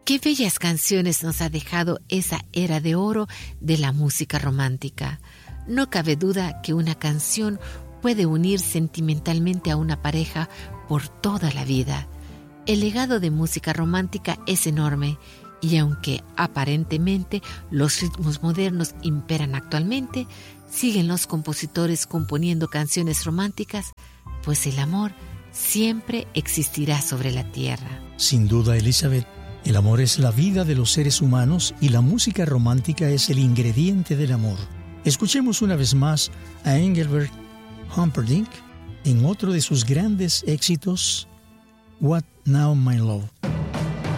Qué bellas canciones nos ha dejado esa era de oro de la música romántica. No cabe duda que una canción puede unir sentimentalmente a una pareja por toda la vida. El legado de música romántica es enorme y aunque aparentemente los ritmos modernos imperan actualmente, siguen los compositores componiendo canciones románticas, pues el amor siempre existirá sobre la tierra. Sin duda, Elizabeth, el amor es la vida de los seres humanos y la música romántica es el ingrediente del amor. Escuchemos una vez más a Engelbert Humperdinck en otro de sus grandes éxitos, What Now My Love.